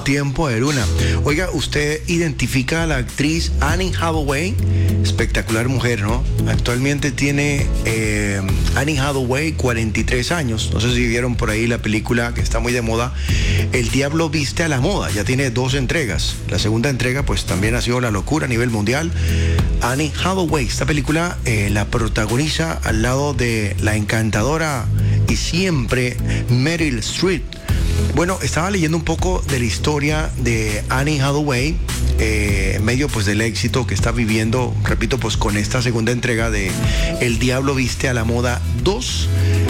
Tiempo de Luna. Oiga, ¿usted identifica a la actriz Anne Hathaway? Espectacular mujer, ¿no? Actualmente tiene Anne Hathaway 43 años. No sé si vieron por ahí la película que está muy de moda, El Diablo Viste a la Moda. Ya tiene 2 entregas. La segunda entrega pues también ha sido la locura a nivel mundial. Anne Hathaway, esta película la protagoniza al lado de la encantadora y siempre Meryl Streep. Bueno, estaba leyendo un poco de la historia de Anne Hathaway, en medio pues del éxito que está viviendo, repito, pues con esta segunda entrega de El Diablo Viste a la Moda 2.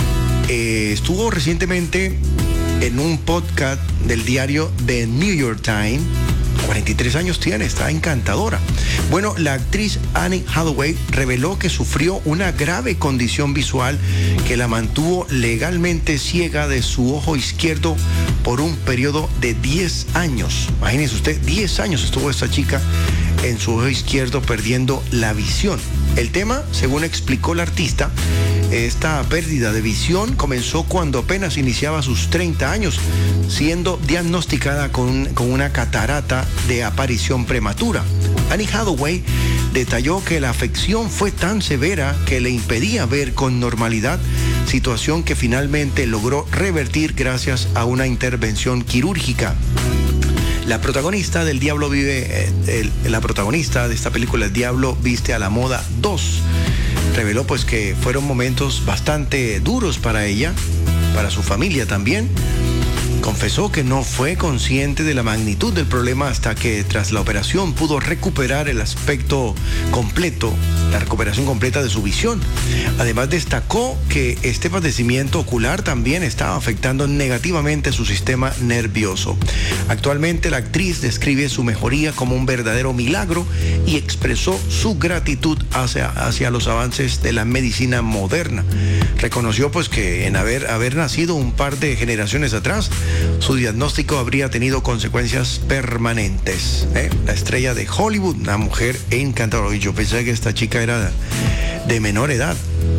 Estuvo recientemente en un podcast del diario The New York Times. 43 años tiene, está encantadora. Bueno, la actriz Anne Hathaway reveló que sufrió una grave condición visual que la mantuvo legalmente ciega de su ojo izquierdo por un periodo de 10 años. Imagínense usted, 10 años estuvo esta chica en su ojo izquierdo perdiendo la visión. El tema, según explicó la artista, esta pérdida de visión comenzó cuando apenas iniciaba sus 30 años, siendo diagnosticada con una catarata de aparición prematura. Anne Hathaway detalló que la afección fue tan severa que le impedía ver con normalidad, situación que finalmente logró revertir gracias a una intervención quirúrgica. La protagonista del Diablo la protagonista de esta película, El Diablo Viste a la Moda 2, reveló pues que fueron momentos bastante duros para ella, para su familia también. Confesó que no fue consciente de la magnitud del problema hasta que tras la operación pudo recuperar el aspecto completo, la recuperación completa de su visión. Además destacó que este padecimiento ocular también estaba afectando negativamente su sistema nervioso. Actualmente la actriz describe su mejoría como un verdadero milagro y expresó su gratitud hacia los avances de la medicina moderna. Reconoció pues que en haber nacido un par de generaciones atrás, su diagnóstico habría tenido consecuencias permanentes. La estrella de Hollywood, una mujer encantadora. Yo pensé que esta chica era de menor edad.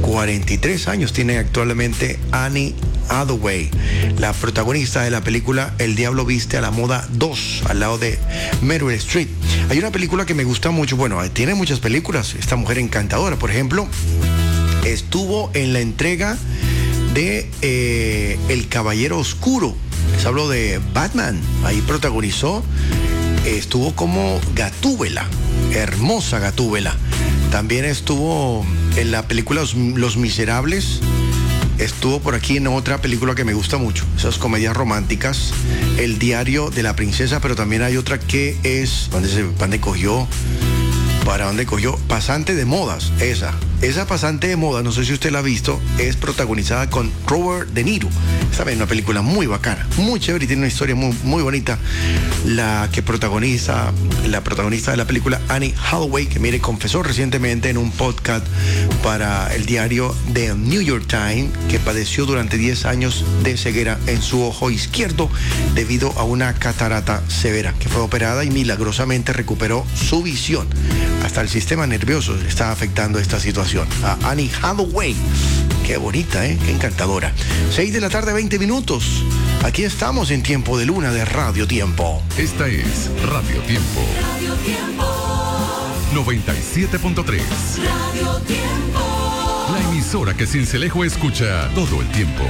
43 años tiene actualmente Anne Hathaway, la protagonista de la película El Diablo Viste a la Moda 2, al lado de Meryl Streep. Hay una película que me gusta mucho, bueno, tiene muchas películas, esta mujer encantadora. Por ejemplo, estuvo en la entrega de El Caballero Oscuro. Les hablo de Batman. Ahí protagonizó, estuvo como Gatúbela, hermosa Gatúbela. También estuvo en la película Los Miserables. Estuvo por aquí en otra película que me gusta mucho, esas comedias románticas, El Diario de la Princesa, pero también hay otra que es, ¿dónde cogió? ¿Para dónde cogió? Pasante de modas, esa Pasante de moda, no sé si usted la ha visto, es protagonizada con Robert De Niro. Esta es una película muy bacana, muy chévere y tiene una historia muy, muy bonita. La protagonista de la película, Anne Hathaway, que mire, confesó recientemente en un podcast para el diario The New York Times que padeció durante 10 años de ceguera en su ojo izquierdo debido a una catarata severa, que fue operada y milagrosamente recuperó su visión. Hasta el sistema nervioso está afectando esta situación. A Anne Hathaway, qué bonita, qué encantadora. 6 de la tarde, 20 minutos. Aquí estamos en Tiempo de Luna de Radio Tiempo. Esta es Radio Tiempo. Radio Tiempo. 97.3. Radio Tiempo. La emisora que Sincelejo escucha todo el tiempo.